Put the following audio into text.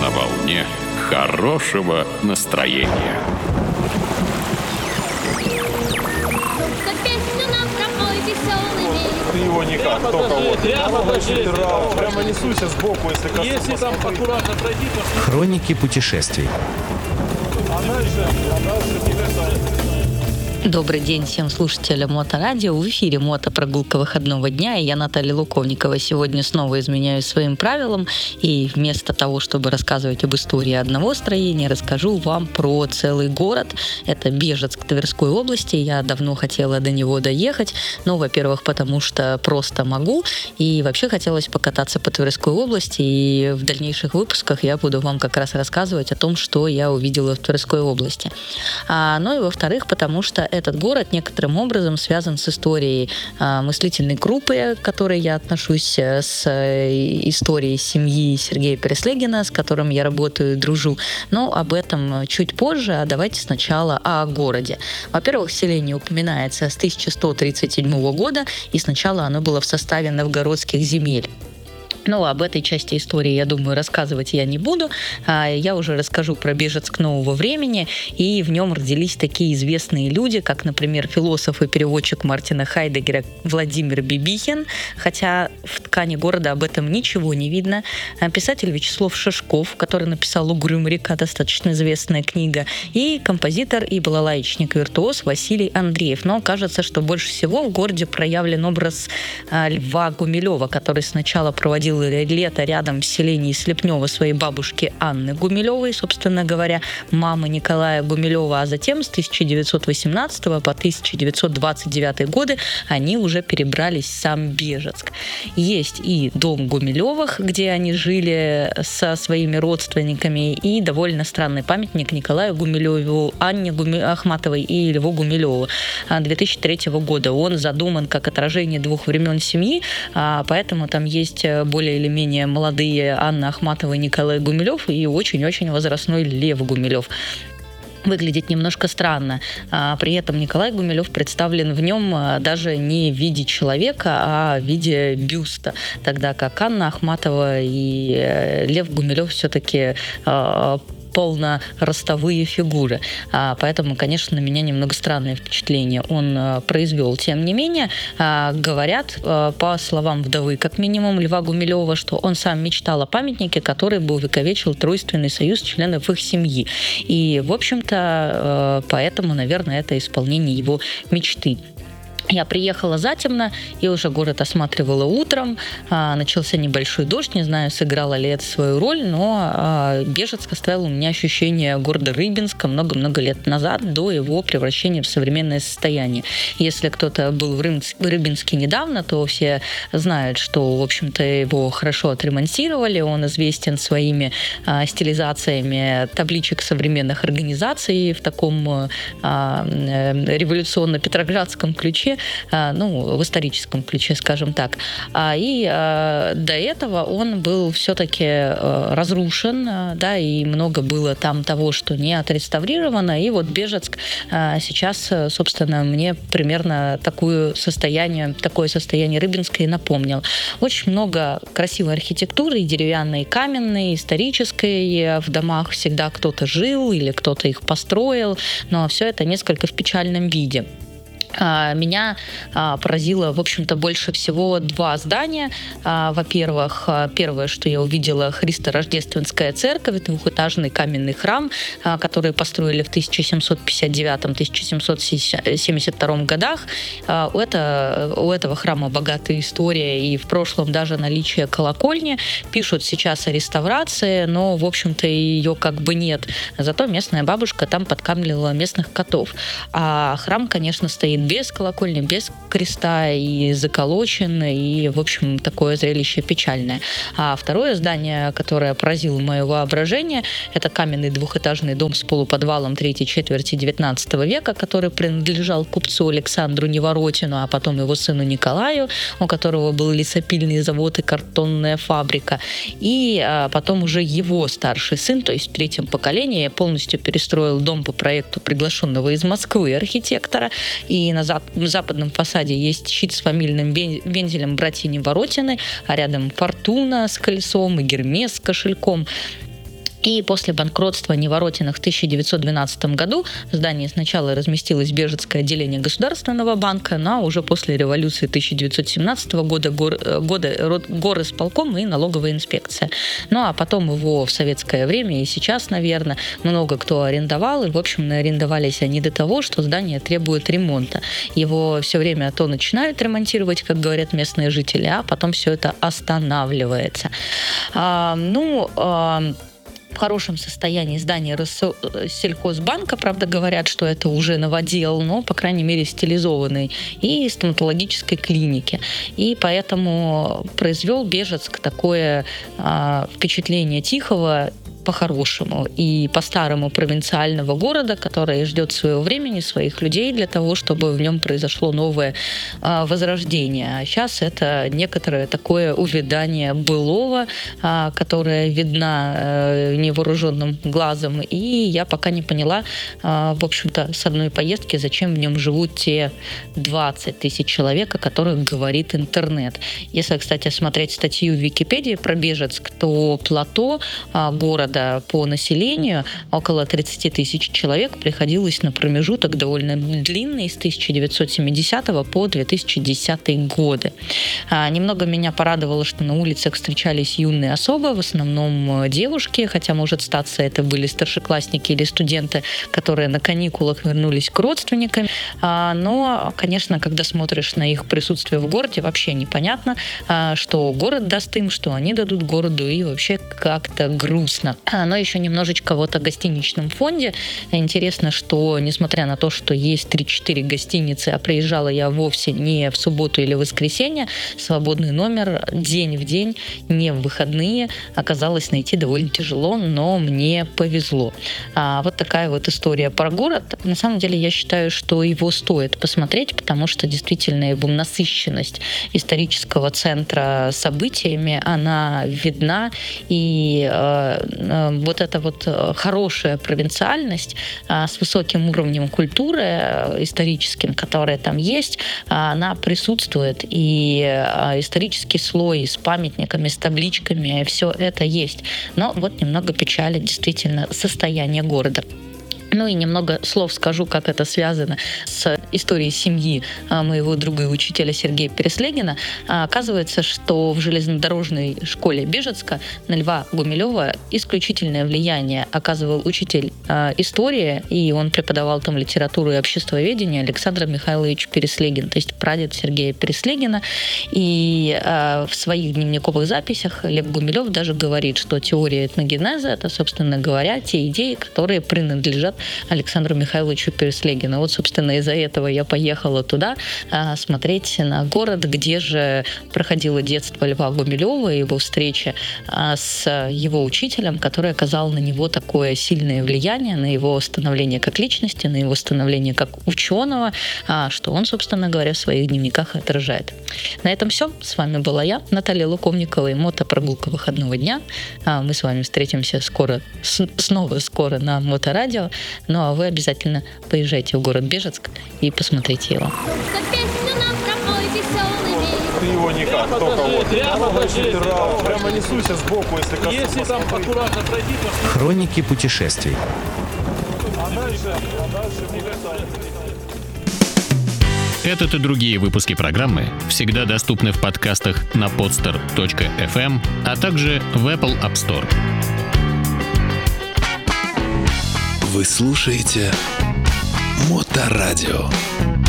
на волне хорошего настроения. Ты его никак, только вот. Прямо несуйся сбоку, если коснусь. Если там аккуратно пройти, то... Хроники путешествий. Добрый день всем слушателям Моторадио. В эфире мотопрогулка выходного дня, и я, Наталья Луковникова, сегодня снова изменяю своим правилам, и вместо того, чтобы рассказывать об истории одного строения, расскажу вам про целый город. Это Бежецк Тверской области. Я давно хотела до него доехать, во-первых, потому что просто могу, и вообще хотелось покататься по Тверской области, и в дальнейших выпусках я буду вам как раз рассказывать о том, что я увидела в Тверской области. И во-вторых, потому что этот город некоторым образом связан с историей мыслительной группы, к которой я отношусь, с историей семьи Сергея Переслегина, с которым я работаю и дружу. Но об этом чуть позже, а давайте сначала о городе. Во-первых, селение упоминается с 1137 года, и сначала оно было в составе новгородских земель. Об этой части истории, я думаю, рассказывать я не буду. Я уже расскажу про Бежецк нового времени, и в нем родились такие известные люди, как, например, философ и переводчик Мартина Хайдеггера Владимир Бибихин, хотя в ткани города об этом ничего не видно. Писатель Вячеслав Шишков, который написал «Угрюм река», достаточно известная книга, и композитор и балалаечник-виртуоз Василий Андреев. Но кажется, что больше всего в городе проявлен образ Льва Гумилева, который сначала проводил лето рядом в селении Слепнева своей бабушки Анны Гумилевой, собственно говоря, мамы Николая Гумилева, а затем с 1918 по 1929 годы они уже перебрались в сам Бежецк. Есть и дом Гумилевых, где они жили со своими родственниками, и довольно странный памятник Николаю Гумилеву, Анне Ахматовой и Льву Гумилеву 2003 года. Он задуман как отражение двух времен семьи, поэтому там есть более или менее молодые Анна Ахматова и Николай Гумилев и очень-очень возрастной Лев Гумилев. Выглядит немножко странно. При этом Николай Гумилев представлен в нем даже не в виде человека, а в виде бюста, тогда как Анна Ахматова и Лев Гумилев все-таки полноростовые фигуры. Поэтому, конечно, на меня немного странное впечатление он произвел. Тем не менее, говорят, по словам вдовы, как минимум, Льва Гумилева, что он сам мечтал о памятнике, который бы увековечил тройственный союз членов их семьи. И, в общем-то, поэтому, наверное, это исполнение его мечты. Я приехала затемно, и уже город осматривала утром. Начался небольшой дождь, не знаю, сыграла ли это свою роль, но Бежецк оставил у меня ощущение города Рыбинска много-много лет назад, до его превращения в современное состояние. Если кто-то был в Рыбинске недавно, то все знают, что, в общем-то, его хорошо отремонтировали. Он известен своими стилизациями табличек современных организаций в таком революционно-петроградском ключе, в историческом ключе, скажем так. И до этого он был все-таки разрушен, и много было там того, что не отреставрировано. И вот Бежецк сейчас, собственно, мне примерно такое состояние Рыбинска и напомнил. Очень много красивой архитектуры, и деревянной, и каменной, и исторической. В домах всегда кто-то жил или кто-то их построил, но все это несколько в печальном виде. Меня поразило, в общем-то, больше всего два здания. Во-первых, первое, что я увидела, Христо-Рождественская церковь, двухэтажный каменный храм, который построили в 1759-1772 годах. У этого храма богатая история, и в прошлом даже наличие колокольни. Пишут сейчас о реставрации, но, в общем-то, ее как бы нет. Зато местная бабушка там подкармливала местных котов. А храм, конечно, стоит без колокольни, без креста и заколочен, и, в общем, такое зрелище печальное. А второе здание, которое поразило мое воображение, это каменный двухэтажный дом с полуподвалом третьей четверти XIX века, который принадлежал купцу Александру Неворотину, а потом его сыну Николаю, у которого был лесопильный завод и картонная фабрика. И потом уже его старший сын, то есть в третьем поколении, полностью перестроил дом по проекту приглашенного из Москвы архитектора. И на западном фасаде есть щит с фамильным вензелем братья Неворотины, а рядом фортуна с колесом и Гермес с кошельком. И после банкротства Неворотиных в 1912 году в здании сначала разместилось Бежецкое отделение Государственного банка, но уже после революции 1917 года горисполком и налоговая инспекция. Ну а потом его в советское время и сейчас, наверное, много кто арендовал, и, в общем, арендовались они до того, что здание требует ремонта. Его все время то начинают ремонтировать, как говорят местные жители, а потом все это останавливается. В хорошем состоянии здание Россельхозбанка, правда, говорят, что это уже новодел, но, по крайней мере, стилизованный, и стоматологической клиники. И поэтому произвел Бежецк такое впечатление тихого, по-хорошему и по-старому провинциального города, который ждет своего времени, своих людей для того, чтобы в нем произошло новое возрождение. А сейчас это некоторое такое увядание былого, которое видно невооруженным глазом. И я пока не поняла, в общем-то, с одной поездки, зачем в нем живут те 20 тысяч человек, о которых говорит интернет. Если, кстати, смотреть статью в Википедии про Бежецк, то плато города по населению, около 30 тысяч человек, приходилось на промежуток довольно длинный, с 1970 по 2010 годы. Немного меня порадовало, что на улицах встречались юные особы, в основном девушки, хотя, может статься, это были старшеклассники или студенты, которые на каникулах вернулись к родственникам. Но, конечно, когда смотришь на их присутствие в городе, вообще непонятно, что город даст им, что они дадут городу, и вообще как-то грустно. Но еще немножечко вот о гостиничном фонде. Интересно, что несмотря на то, что есть 3-4 гостиницы, а приезжала я вовсе не в субботу или воскресенье, свободный номер день в день, не в выходные, оказалось найти довольно тяжело, но мне повезло. Вот такая вот история про город. На самом деле я считаю, что его стоит посмотреть, потому что действительно его насыщенность исторического центра событиями, она видна, и вот эта вот хорошая провинциальность с высоким уровнем культуры историческим, которая там есть, она присутствует, и исторический слой с памятниками, с табличками, все это есть. Но вот немного печалит действительно состояние города. Ну и немного слов скажу, как это связано с историей семьи моего друга и учителя Сергея Переслегина. Оказывается, что в железнодорожной школе Бежецка на Льва Гумилева исключительное влияние оказывал учитель истории, и он преподавал там литературу и обществоведение, Александр Михайлович Переслегин, то есть прадед Сергея Переслегина. И в своих дневниковых записях Лев Гумилев даже говорит, что теория этногенеза — это, собственно говоря, те идеи, которые принадлежат Александру Михайловичу Переслегину. Вот, собственно, из-за этого я поехала туда смотреть на город, где же проходило детство Льва Гумилева, его встреча с его учителем, который оказал на него такое сильное влияние, на его становление как личности, на его становление как ученого, что он, собственно говоря, в своих дневниках отражает. На этом все. С вами была я, Наталья Луковникова, и мотопрогулка выходного дня. Мы с вами встретимся снова скоро на Моторадио. Ну а вы обязательно поезжайте в город Бежецк и посмотрите его. Ты его никак, только вот. Прямо несуйся сбоку, если коснуться. Если там аккуратно пройти, то... Хроники путешествий. Этот и другие выпуски программы всегда доступны в подкастах на podster.fm, а также в Apple App Store. Вы слушаете Моторадио.